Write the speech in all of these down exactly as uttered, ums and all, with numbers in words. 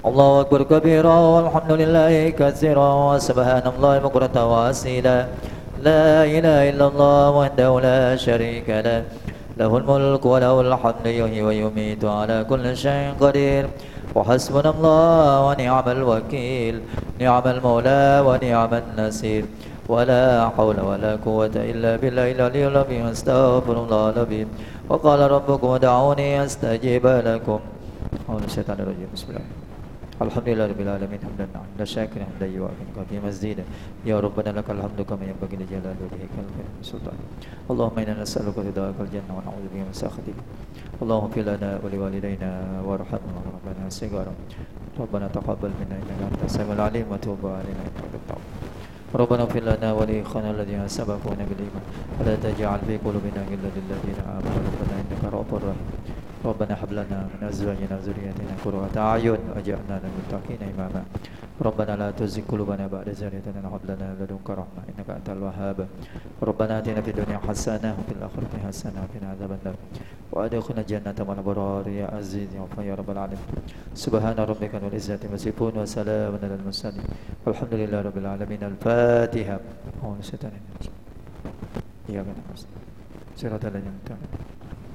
الله أكبر كبيرا والحمد لله كثيرا وسبحان الله بكرة وأصيلا لا إله إلا الله وحده لا شريك له له الملك وله الحمد يحيي ويميت على كل شيء قدير وحسبنا الله ونعم الوكيل نعم المولى ونعم النصير ولا حول ولا قوة إلا بالله العلي العظيم استغفر الله العظيم وقال ربكم ادعوني أستجيب لكم أعوذ الشيطان الرجيم بسم الله الحمد لله رب العالمين حمدا حمدا شاكرا حمدا يوافي كافيا مزيدا يا ربنا لك الحمد كما ينبغي لجلال وجهك الكريم سلطان اللهم إنا نسألك رضاك الجنة ونعوذ بك من سخطك اللهم اغفر لنا ولوالدينا وارحمنا ربنا صغارا ربنا تقبل منا إنك أنت السميع العليم وتوب علينا إنك أنت التواب ربنا اغفر لنا ولإخواننا الذين سبقونا بالإيمان ولا تجعل في قلوبنا غلا للذين آمنوا ربنا إنك رؤوف رحيم ربنا هب لنا من أزواجنا وذرياتنا قرة أعين واجعلنا للمتقين إماما ربنا لا تزغ قلوبنا بعد إذ هديتنا وهب لنا من لدنك رحمة إنك أنت الوهاب ربنا آتنا في الدنيا حسنة وفي الآخرة حسنة وقنا عذاب النار وأدخلنا الجنة مع الأبرار يا عزيز يا غفور يا رب العالمين سبحان ربك رب العزة عما يصفون وسلام على المرسلين والحمد لله رب العالمين الفاتحة أعوذ بالشيطان الرجيم إياك نعبد صراط الذين أنعمت عليهم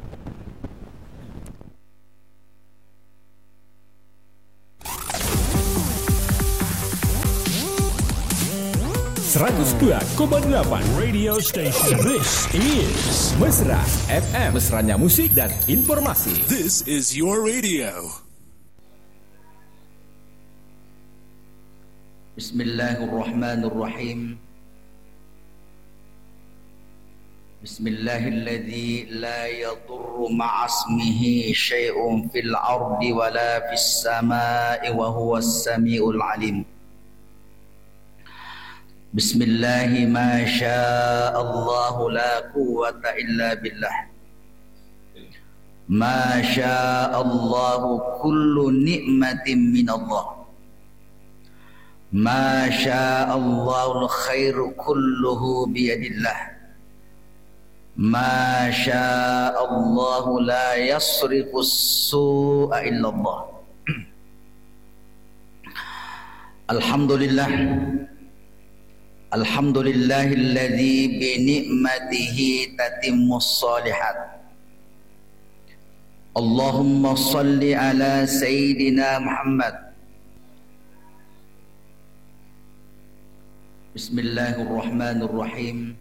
seratus dua koma delapan Radio Station. This is Mesra F M. Mesranya musik dan informasi. This is your radio. Bismillahirrahmanirrahim. Bismillahilladzi la yadurru ma'asmihi syai'un fil ardi wala fis sama'i wa huwas samiul alim. Bismillahi ma sya'allahu la quwwata illa billah. Ma sya'allahu kullu ni'matin minallah. Ma sya'allahu al-khairu kulluhu biyadillah. Ma sya'allahu la yasrifu as-su'a illallah. Alhamdulillah. Alhamdulillahilladzi bi ni'matihi tatimmus shalihat. Allahumma salli ala sayyidina Muhammad. Bismillahirrahmanirrahim.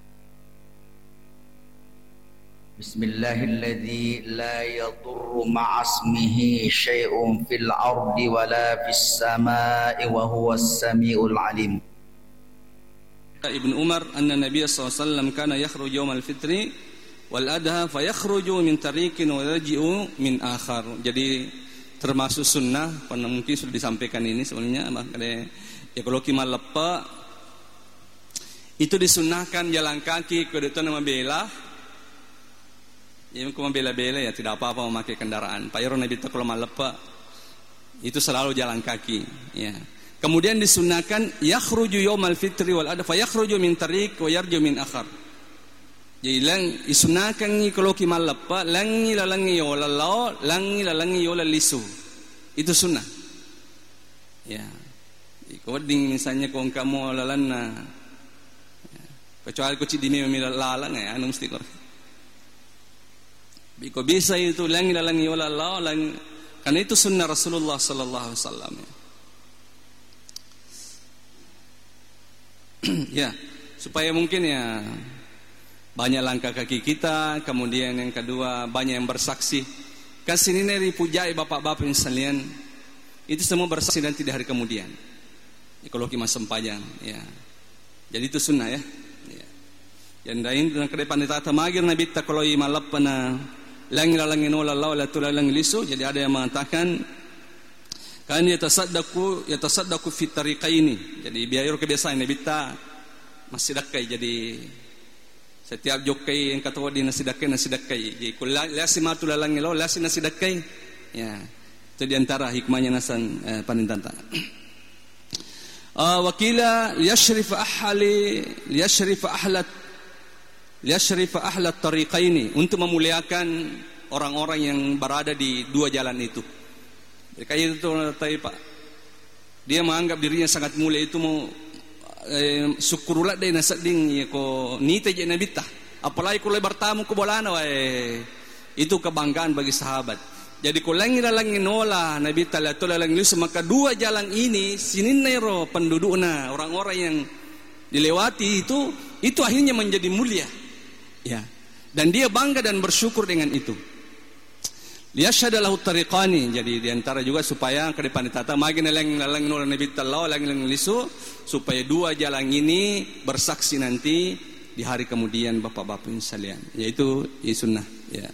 Bismillahilladzi la yadurru ma'asmihi syai'un fil ardi wala fis sama'i wa huwas samiul alim. Ibn Umar anna Nabiy sallallahu alaihi wasallam kana yakhruju yawmal fitri wal adha fa yakhruju min tariqin wa yarji'u min akhar. Jadi termasuk sunnah, pernah mungkin sudah disampaikan ini sebelumnya, makanya ya kalau kimal lepa itu disunnahkan jalan kaki ke depan membela. Ya kalau membela-bela ya tidak apa-apa memakai kendaraan. Pak Yoro Nabi kalau malepa itu selalu jalan kaki, ya. Kemudian disunahkan yakhruju yaumal fitri wal adha fa yakhruju min tariq wa yarju min akhar. Jadi lang isunahkan ni kalau kimal lepa langi lalangi yo lalau langi lalangi yo lisu. Itu sunnah. Ya. Iko ding misalnya kau kamu lalana. Ya. Kecuali kuci dimi lalang ya anu mesti kor. Biko bisa itu langi lalangi yo lalau lang karena itu sunnah Rasulullah sallallahu alaihi wasallam. Ya. Ya, supaya mungkin ya banyak langkah kaki kita, kemudian yang kedua banyak yang bersaksi. Kasih ini dipujai bapak-bapak yang sekalian, itu semua bersaksi dan tidak hari kemudian. Ya, kalau kita sempajang, ya. Jadi itu sunnah ya. Ya. Yang lain dengan kedepan ditata magir Nabi tak kalau imalap pana langi langi nola la tulang lisu. Jadi ada yang mengatakan kan yatasaddaqu yatasaddaqu fi tariqaini. Jadi biaya kebiasaan Nabi ta masih dakai. Jadi setiap jokai yang kata di nasi dakai nasi dakai. Jadi kul lasi matu lalangi lo lasi nasi dakai. Ya. Itu di antara hikmahnya nasan eh, panintanta. Uh, wakila liyashrif ahli liyashrif ahlat liyashrif ahlat tariqaini, untuk memuliakan orang-orang yang berada di dua jalan itu. Kayak itu tadi Pak. Dia menganggap dirinya sangat mulia itu mau eh, syukurulat deh nasading ya ko nite je nabita. Apalagi kalau bertamu ke bolana wae. Itu kebanggaan bagi sahabat. Jadi ko langi langi nola nabita la tola langi maka dua jalan ini sininero pendudukna orang-orang yang dilewati itu itu akhirnya menjadi mulia. Ya. Dan dia bangga dan bersyukur dengan itu. Liyashhadalahu tariqani, jadi diantara juga supaya ke depan ditata magi neleng neleng nol nabi tallahu leng leng lisu supaya dua jalan ini bersaksi nanti di hari kemudian bapak-bapak sekalian, yaitu ya sunnah ya.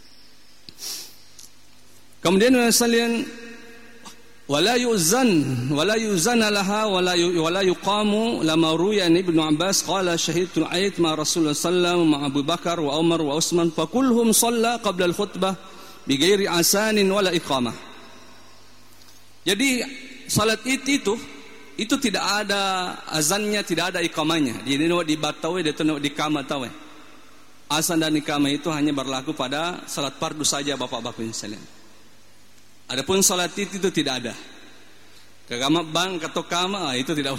Kemudian sekalian wala yuzan wala yuzana laha wala wala yuqamu lama ruya Ibnu Abbas qala syahidtu al-aid ma Rasulullah sallallahu ma Abu Bakar wa Umar wa Utsman fa kulluhum shalla qabla al-khutbah bighairi asanin wala iqamah. Jadi salat id itu itu tidak ada azannya, tidak ada iqamahnya. Di ini di batawe di tunu di kama tawe. Azan dan iqamah itu hanya berlaku pada salat fardu saja Bapak-bapak sekalian. Adapun salat id itu tidak ada. Kagama bang atau kama itu tidak.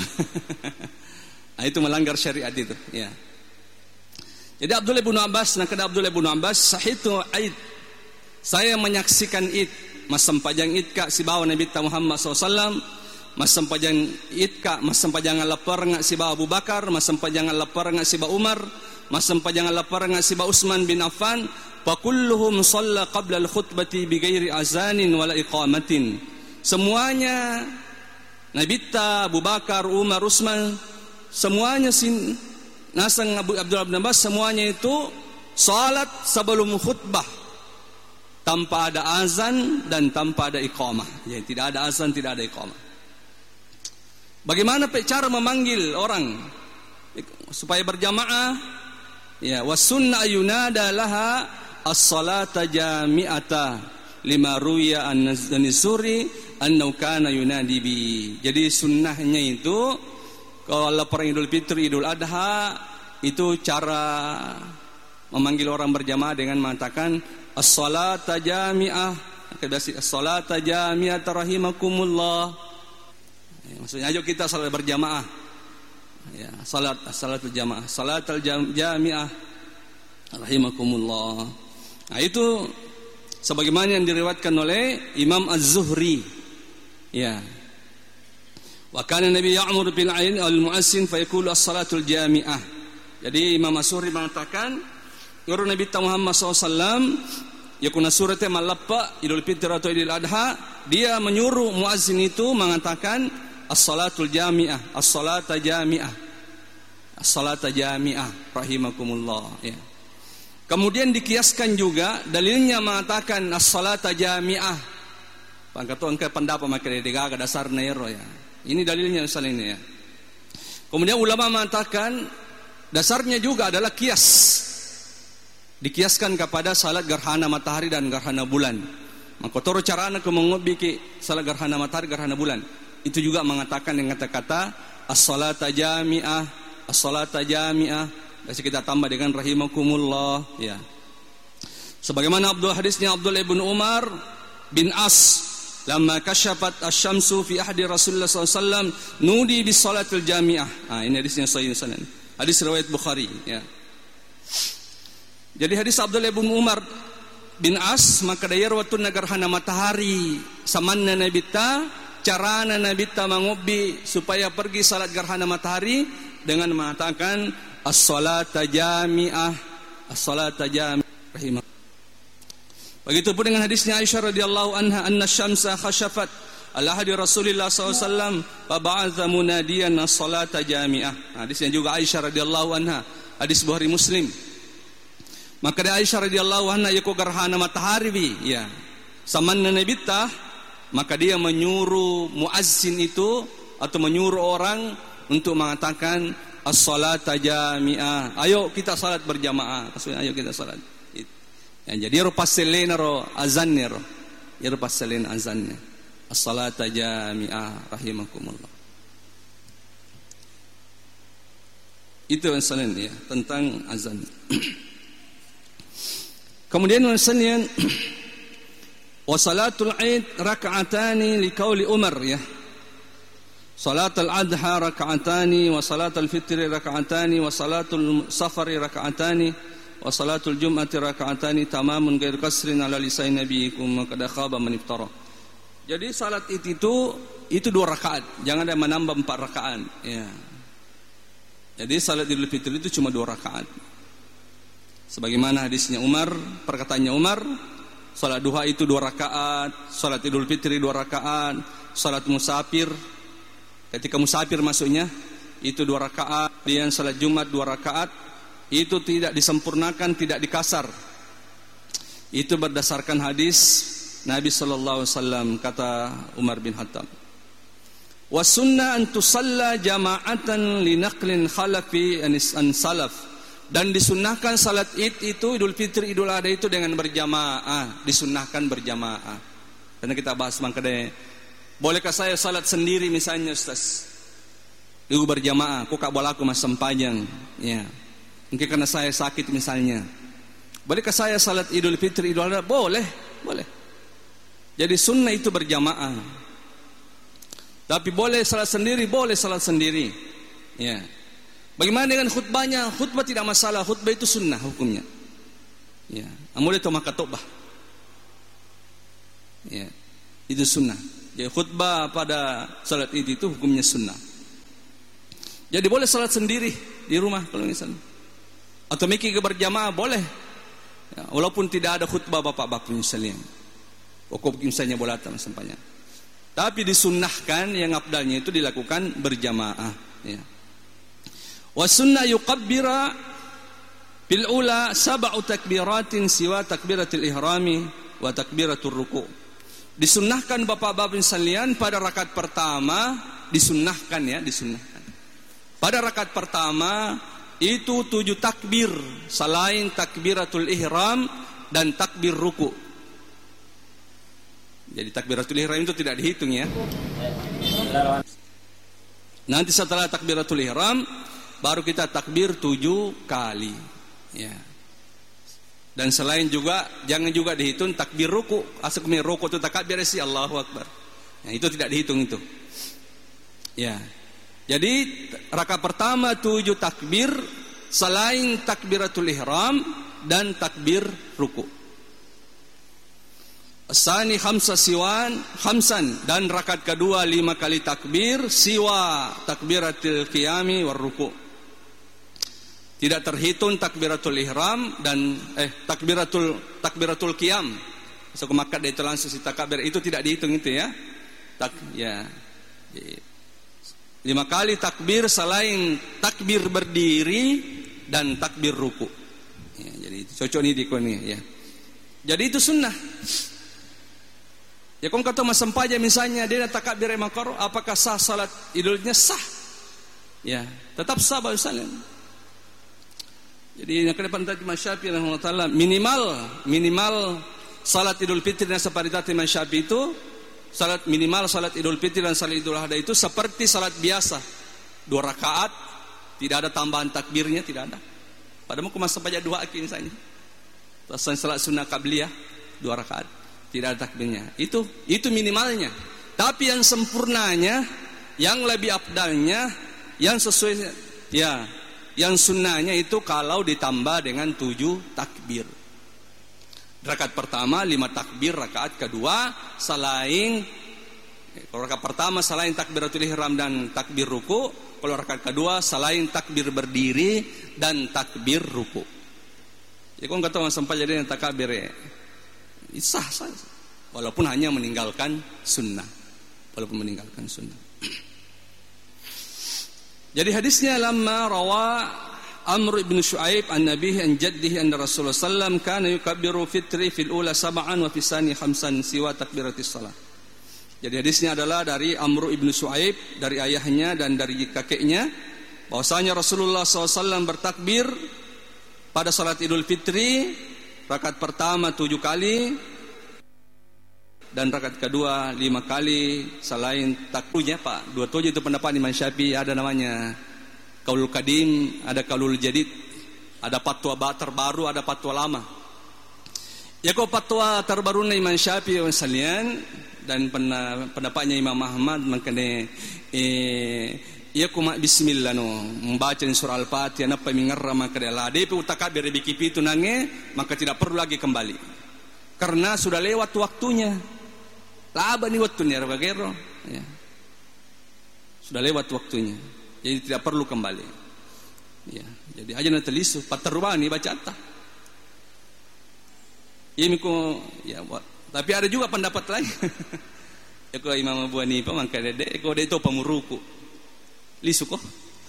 Nah, itu melanggar syariat itu, ya. Jadi Abdullah bin Abbas, nak ada Abdullah bin Abbas sahitu aid. Saya menyaksikan id mas sempajang id ka si bawa Nabi Muhammad sallallahu alaihi wasallam, mas sempajang id ka mas sempajang lapar nga si bawa Abu Bakar, mas sempajang lapar nga si bawa Umar, mas sempajang lapar nga si bawa Utsman bin Affan, fa kulluhum shalla qabla al-khutbati bighairi azanin wala iqamatin. Semuanya Nabi Abu Bakar, Umar, Utsman, semuanya sin nasang Abu Abdullah bin Abbas semuanya itu salat sebelum khutbah tanpa ada azan dan tanpa ada iqamah. Ya, tidak ada azan, tidak ada iqamah. Bagaimana cara memanggil orang supaya berjamaah? Ya, was-sunnah yunada laha as-salata jami'ata lima ruya an-Nisuri annahu kana yunadi bi. Jadi sunnahnya itu kalau perang Idul Fitri, Idul Adha itu cara memanggil orang berjamaah dengan mengatakan as-salata jami'ah, kedasi as-salata jami'ah rahimakumullah. Ya, maksudnya ayo kita salat berjamaah. Ya, salat as-salatul jamaah, salatul jami'ah rahimakumullah. Nah, itu sebagaimana yang diriwayatkan oleh Imam Az-Zuhri. Ya. Wa kana Nabi ya'muru bil 'ain al-mu'azzin fa yaqulu as-salatul jami'ah. Jadi Imam Az-Zuhri mengatakan Guru Nabi Muhammad sallallahu alaihi wasallam yakuna suratnya malappa Idul Fitri atau Idul Adha, dia menyuruh muazzin itu mengatakan as-salatul jami'ah, as-salata jami'ah, as-salata jami'ah rahimakumullah, ya. Kemudian dikiaskan juga dalilnya mengatakan as-salata jami'ah. Pangkatu angka pendapat makai digaga dasar nero, ya. Ini dalilnya misalnya ini, ya. Kemudian ulama mengatakan dasarnya juga adalah kias. Dikiaskan kepada salat gerhana matahari dan gerhana bulan. Maka toro carana ke mengobiki salat gerhana matahari, gerhana bulan. Itu juga mengatakan dengan kata-kata as-salata jami'ah, as-salata jami'ah. Jadi kita tambah dengan rahimakumullah, ya. Sebagaimana Abdul hadisnya Abdullah bin Umar bin As, lamma kasyafat asy-syamsu fi ahdi Rasulullah sallallahu alaihi wasallam nudi bis salatil jami'ah. Ah, ini hadisnya sahih sanan. Hadis riwayat Bukhari, ya. Jadi hadis Abdullah bin Umar bin As maka daya watun gerhana matahari samanna nabita carana nabita mangobi supaya pergi salat gerhana matahari dengan mengatakan as-salata jami'ah, as-salata jami'ah rahimah. Begitu pun dengan hadisnya Aisyah radhiyallahu anha anna syamsa khashafat ala hadi Rasulillah sallallahu alaihi wasallam fa ba'atha munadiyan as-salata jami'ah. Hadisnya juga Aisyah radhiyallahu anha, hadis Bukhari Muslim. Maka dari Aisyah radhiyallahu anha yako gerhana matahari bi, ya. Samanna nabita, maka dia menyuruh muazzin itu atau menyuruh orang untuk mengatakan as-salata jami'ah. Ayo kita salat berjamaah. Maksudnya ayo kita salat. Ya, jadi ro paselen ro azannya ro. Ya ro paselen azannya. As-salata jami'ah rahimakumullah. Itu yang ya tentang azan. Kemudian misalnya Wa salatul Id raka'atani liqauli Umar ya. Salatul Adha raka'atani wa salatul Fitri raka'atani wa salatul Safari raka'atani wa salatul Jum'ati raka'atani tamamun ghair kasrin ala lisan nabiyikum qad khaba man iftara. Jadi salat Id itu itu dua rakaat, jangan ada menambah empat rakaat ya. Jadi salat Idul Fitri itu cuma dua rakaat. Sebagaimana hadisnya Umar, perkataannya Umar, salat duha itu dua rakaat, salat Idul Fitri dua rakaat, salat musafir ketika musafir maksudnya itu dua rakaat, dan salat Jumat dua rakaat itu tidak disempurnakan, tidak dikasar. Itu berdasarkan hadis Nabi sallallahu alaihi wasallam, kata Umar bin Khattab. Wa sunnah an tusalla jama'atan li naqlin khalafi an salaf. Dan disunnahkan salat Id itu, Idul Fitri, Idul Adha itu dengan berjamaah, disunnahkan berjamaah. Karena kita bahas mangkade, bolehkah saya salat sendiri misalnya Ustaz? Ibu berjamaah, kok kak bola aku mas sempajang, ya. Mungkin karena saya sakit misalnya. Bolehkah saya salat Idul Fitri, Idul Adha? Boleh, boleh. Jadi sunnah itu berjamaah. Tapi boleh salat sendiri, boleh salat sendiri, ya. Bagaimana dengan khutbahnya? Khutbah tidak masalah, khutbah itu sunnah hukumnya. Ya, amule to makatobah. Ya, itu sunnah. Jadi khutbah pada salat Id itu hukumnya sunnah. Jadi boleh salat sendiri di rumah kalau misalnya. Atau mikir ke berjamaah boleh. Ya, walaupun tidak ada khutbah bapak-bapak misalnya. Pokok misalnya bolatan sampainya. Tapi disunnahkan yang afdalnya itu dilakukan berjamaah, ya. Wa sunnah yukabbira bil ula sab'u takbiratin siwa takbiratil ihrami wa takbiratul ruku'. Disunnahkan bapak-bapak sekalian pada rakaat pertama, disunnahkan ya, disunnahkan. Pada rakaat pertama itu tujuh takbir selain takbiratul ihram dan takbir ruku'. Jadi takbiratul ihram itu tidak dihitung ya. Nanti setelah takbiratul ihram baru kita takbir tujuh kali, ya. Dan selain juga jangan juga dihitung takbir ruku. Asal ruku itu takbir si Allahu Akbar. Nah, itu tidak dihitung itu. Ya. Jadi rakaat pertama tujuh takbir selain takbiratul ihram dan takbir ruku. Asani khamsa siwan khamsan, dan rakaat kedua lima kali takbir siwa takbiratul qiyami war ruku'. Tidak terhitung takbiratul ihram dan eh takbiratul takbiratul qiyam. So kemakat itu langsung si takbir itu tidak dihitung itu ya. Tak ya. Lima kali takbir selain takbir berdiri dan takbir ruku'. Ya, jadi cocok nih dikoni ya. Jadi itu sunnah. Ya kalau kata mas sempaja misalnya dia takbir makaro, apakah sah salat idulnya? Sah. Ya, tetap sah misalnya. Jadi yang kedepan tadi Imam Syafi'i rahimahullah taala minimal minimal salat Idul Fitri dan seperti tadi Imam Syafi'i itu salat minimal salat Idul Fitri dan salat Idul Adha itu seperti salat biasa, dua rakaat, tidak ada tambahan takbirnya, tidak ada. Padahal aku masa baca dua akhir misalnya. Terus salat sunnah qabliyah dua rakaat, tidak ada takbirnya. Itu itu minimalnya. Tapi yang sempurnanya, yang lebih afdalnya, yang sesuai ya, yang sunnahnya itu kalau ditambah dengan tujuh takbir. Rakaat pertama lima takbir, rakaat kedua selain kalau rakaat pertama selain takbiratul ihram dan takbir ruku, kalau rakaat kedua selain takbir berdiri dan takbir ruku. Jadi kalau kata orang sampai jadi yang takbir ya, sah sah, walaupun hanya meninggalkan sunnah, walaupun meninggalkan sunnah. Jadi hadisnya lamma rawa Amr ibn Shu'aib an nabihi an jaddihi anna Rasulullah sallam kana yukabbiru fitri fil ula sab'an wa fi tsani khamsan siwa takbiratis salat. Jadi hadisnya adalah dari Amr ibn Shu'aib, dari ayahnya dan dari kakeknya, bahwasanya Rasulullah shallallahu alaihi wasallam bertakbir pada salat Idul Fitri rakaat pertama tujuh kali dan rakaat kedua lima kali selain takbirnya Pak. Dua tujuh itu pendapat Imam Syafi'i, ada namanya Qaulul Qadim, ada Qaulul Jadid, ada fatwa terbaru, ada fatwa lama. Ya kau fatwa terbaru Imam Syafi'i sekalian dan pendapatnya Imam Ahmad mengenai eh ya kau mak bismillah no membaca surah Al-Fatihah napa mengerra maka dia lah dia takabir bikipi itu nange maka tidak perlu lagi kembali karena sudah lewat waktunya. Laba nih waktunya bagero ya. Sudah lewat waktunya. Jadi tidak perlu kembali. Ya, jadi aja nanti lisu paterubani baca ta. Ini ko ya tapi ada juga pendapat lain. Ya ko Imam Abu Hanifah mangka dede ko de itu pemuruku. Lisu kok.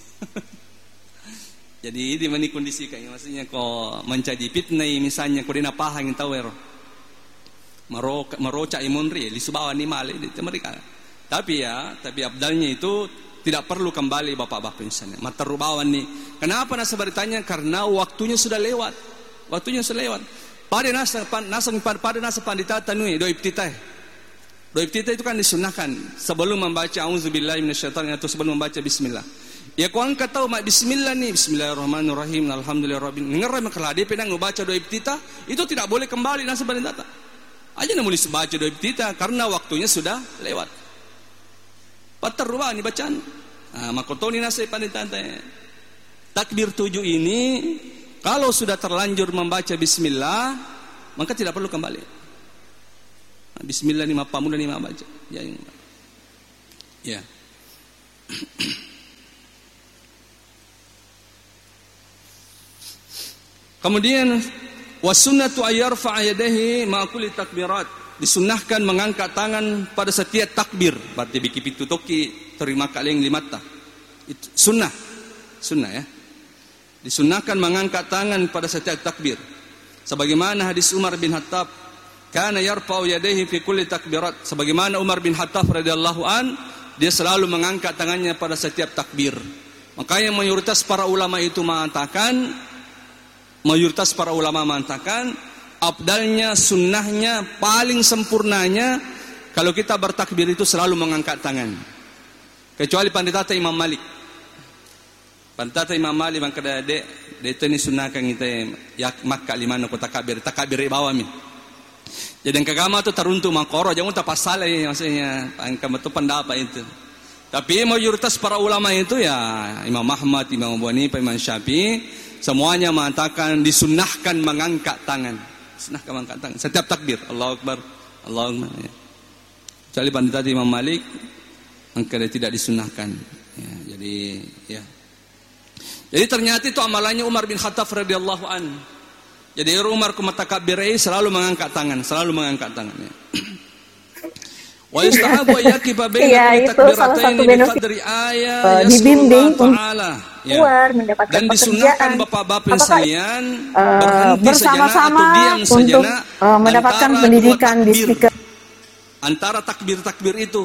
Jadi di mana kondisi kayak maksudnya ko menjadi fitnah misalnya ko dina pahang tahu ero. Maroca maroca imonri lisu bawa ni male di mereka. Tapi ya, tapi abdalnya itu tidak perlu kembali bapak-bapak misalnya. Materubawan nih. Kenapa nasa beritanya? Karena waktunya sudah lewat. Waktunya sudah lewat. Pada nasa nasa pada nasa pandita tanui do ibtitah. Do ibtitah itu kan disunahkan sebelum membaca auzubillahi minasyaitonir atau sebelum membaca bismillah. Ya kau angkat tahu mak bismillah nih bismillahirrahmanirrahim alhamdulillahirabbil alamin. Dengar kalau dia penang membaca do ibtitah itu tidak boleh kembali nasa pandita. Aja nak boleh baca do ibtitah karena waktunya sudah lewat. Paterubah ni bacaan. Ah makotoni nasa pandita. Takbir tujuh ini kalau sudah terlanjur membaca bismillah, maka tidak perlu kembali. Bismillah ni mapa muda ni baca. Ya. Ya. Kemudian wasunnatu ayyarfa yadayhi ma kulli takbirat. Disunnahkan mengangkat tangan pada setiap takbir. Berarti biki pitu toki terima kaleng limata. Itu sunnah. Sunnah ya. Disunnahkan mengangkat tangan pada setiap takbir. Sebagaimana hadis Umar bin Khattab, kana yarfa'u yadayhi fi kulli takbirat. Sebagaimana Umar bin Khattab radhiyallahu an, dia selalu mengangkat tangannya pada setiap takbir. Makanya mayoritas para ulama itu mengatakan, mayoritas para ulama mengatakan, abdalnya, sunnahnya, paling sempurnanya kalau kita bertakbir itu selalu mengangkat tangan. Kecuali pandita Imam Malik. Pantata Imam Malik mangka de de tani sunnakan kita ya makka limana ko takabir takabir bawa mi. Jadi kagama tu teruntuk makoro jangan tak pasal ya maksudnya angka itu pendapat itu. Tapi mayoritas para ulama itu ya Imam Ahmad, Imam Abu Hanifah, Imam Syafi'i semuanya mengatakan disunnahkan mengangkat tangan. Sunnahkan mengangkat tangan setiap takbir. Allahu Akbar. Allahu Akbar. Ya. Kecuali pandita Imam Malik mangka tidak disunnahkan. Ya, jadi ya. Jadi ternyata itu amalannya Umar bin Khattab radhiyallahu an. Jadi Umar kumatakabirai selalu mengangkat tangan, selalu mengangkat tangannya. Wa yustahabu ayyakiba baina takbiratain bi qadri ayat dibimbing ta'ala. Keluar mendapatkan dan disunahkan bapak-bapak sekalian uh, bersama-sama untuk uh, mendapatkan pendidikan di speaker. Antara takbir-takbir itu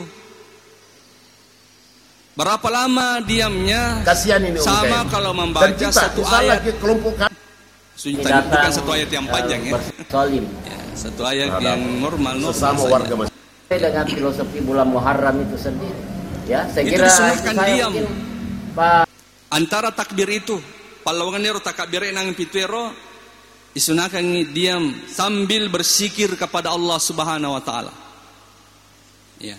berapa lama diamnya? Kasihan ini sama kalau membaca kita, satu ayat. Sudah bukan satu ayat yang panjang ya. Ya satu ayat yang normal normal sesama warga masjid. Dengan filosofi bulan Muharram itu sendiri. Ya, saya kira disunahkan diam. Pak Antara takbir itu, palawangan nero takbir nang pituero, disunahkan diam sambil bersikir kepada Allah Subhanahu wa taala. Ya.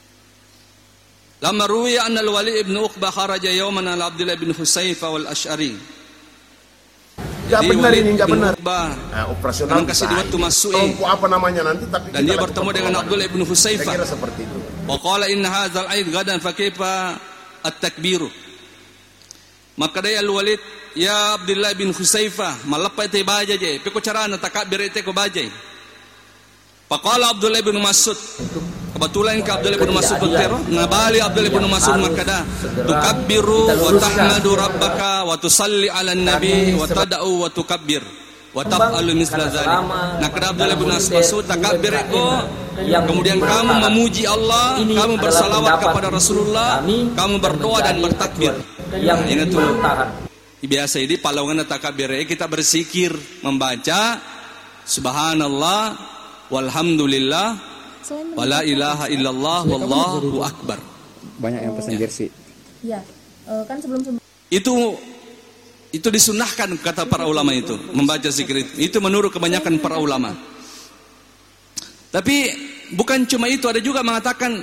Lama ruwiya anna al-Wali ibn Uqbah kharaja yawman ala Abdullah ibn Husayfa wal Ash'ari. Enggak benar ini, enggak benar. Nah, operasional kasih di waktu masuk kelompok apa namanya nanti tapi dan dia bertemu dengan Abdullah ibn Husayfa. Saya kira seperti itu. Wa qala inna hadzal aid gadan fa kaifa at-takbiru. Maka dia al-Walid ya Abdullah bin Husayfa malapa ite baja je peko carana takbir ite ko bajai. Faqala Abdullah bin Mas'ud kebetulan ke Abdullah bin Mas'ud bertero ngabali Abdullah bin Mas'ud makada tukabbiru wa tahmadu rabbaka wa tusalli ala nabi wa tad'u wa tukabbir wa taf'alu misla dzalik. Nah kada Abdullah bin Mas'ud takbir ko kemudian kamu memuji Allah, kamu bersalawat kepada Rasulullah, kamu berdoa dan bertakbir. Yang ini tuh biasa ini palawangan takbir kita berzikir membaca subhanallah walhamdulillah wala ilaha illallah wallahu akbar. Banyak yang pesan jersey. Iya. Kan sebelum itu itu disunahkan kata para ulama itu membaca zikir itu. Itu menurut kebanyakan para ulama. Tapi bukan cuma itu, ada juga mengatakan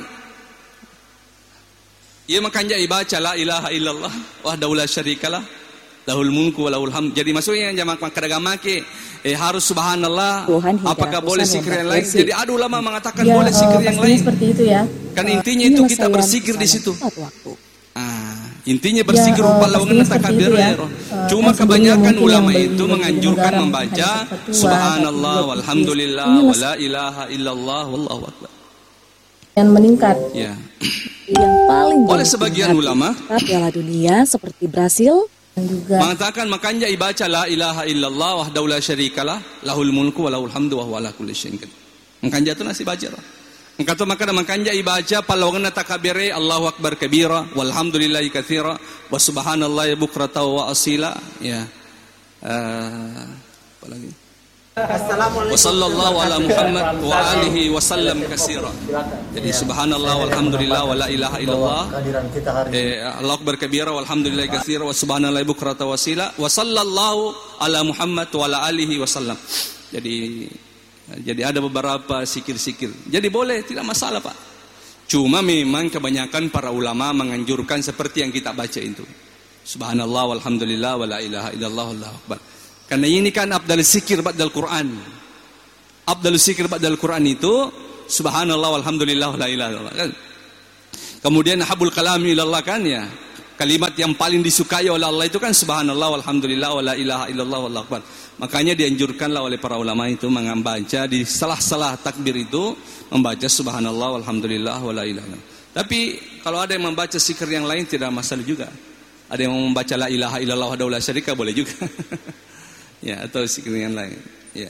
ia makanya ibaca la ilaha illallah wahdahu la syarikalah lahul mulku wa lahul hamd. Jadi maksudnya yang jamak kadang make eh harus subhanallah, apakah boleh zikir yang lain? Jadi ada ulama mengatakan ya, boleh zikir uh, yang lain. Seperti itu ya. Kan uh, intinya itu kita berzikir di situ. Ah, intinya berzikir rupa ya, lawangan takbir ya. Uh, Cuma kebanyakan ulama itu menganjurkan membaca subhanallah walhamdulillah wala ilaha illallah wallahu akbar. Yang meningkat. Ya. Yang paling oleh sebagian ulama Piala Dunia seperti Brasil juga mengatakan makanya ibaca la ilaha illallah wahdahu la syarikalah lahul mulku wa lahul hamdu wa huwa ala kulli syai'in qadir. Makanya itu nasi baca. Engkau makanya makanya ibaca palawangan takbire Allahu akbar kabira walhamdulillahi katsira wa subhanallahi bukratan wa asila ya. Uh, apa lagi? Wa sallallahu ala Muhammad wa alihi wa sallam katsira. Jadi subhanallah walhamdulillah wa la ilaha illallah. Eh, Allahu akbar kabira walhamdulillah katsira wa subhanallahi bukratan wa asila wa sallallahu ala Muhammad wa ala alihi wa sallam. Jadi jadi ada beberapa zikir-zikir. Jadi boleh, tidak masalah, Pak. Cuma memang kebanyakan para ulama menganjurkan seperti yang kita baca itu. Subhanallah walhamdulillah wa la ilaha illallah wallahu akbar. Karena ini kan afdal zikir ba'dal Quran. Afdal zikir ba'dal Quran itu subhanallah walhamdulillah la ilaha illallah kan. Kemudian habul kalami ilallah kan ya. Kalimat yang paling disukai oleh Allah itu kan subhanallah walhamdulillah wa la ilaha illallah wallahu akbar. Makanya dianjurkanlah oleh para ulama itu membaca di salah-salah takbir itu membaca subhanallah walhamdulillah wa la ilaha illallah. Tapi kalau ada yang membaca zikir yang lain tidak masalah juga. Ada yang membaca la ilaha illallah wahdahu la syarika boleh juga. Ya, atau zikir yang lain. Ya.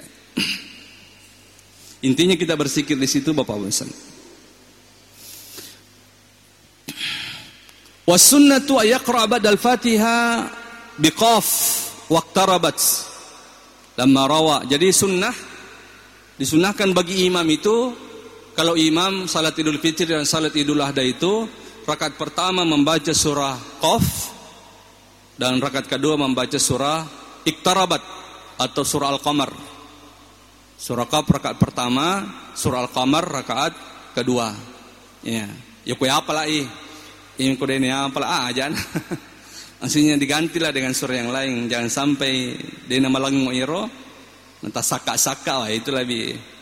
Intinya kita berzikir di situ Bapak Ibu sekalian. Was sunnatu ayaqra ba'dal Fatihah biqaf waqtarabat. Lamma rawa. Jadi sunnah disunahkan bagi imam itu kalau imam salat Idul Fitri dan salat Idul Adha itu rakaat pertama membaca surah Qaf dan rakaat kedua membaca surah Iqtarabat atau surah Al-Qamar. Surah Qaf rakaat pertama, surah Al-Qamar rakaat kedua. Ya, ya kue apalah ih. Ini kode ini apalah ah jangan. Maksudnya digantilah dengan surah yang lain, jangan sampai dia nama langu iro, entah saka-saka lah itu lebih